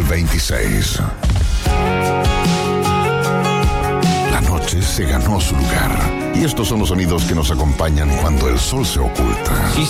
2026. La noche se ganó su lugar. Y estos son los sonidos que nos acompañan cuando el sol se oculta. Y